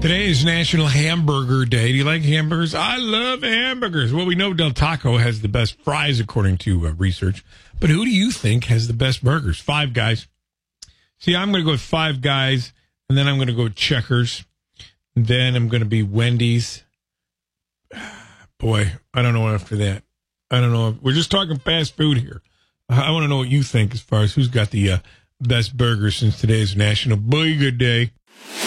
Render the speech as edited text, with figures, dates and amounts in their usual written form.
Today is National Hamburger Day. Do you like hamburgers? I love hamburgers. Well, we know Del Taco has the best fries, according to research. But who do you think has the best burgers? Five Guys. See, I'm going to go with Five Guys, and then I'm going to go with Checkers. Then I'm going to be Wendy's. Boy, I don't know after that. I don't know. We're just talking fast food here. I want to know what you think as far as who's got the best burgers since today is National Burger Day.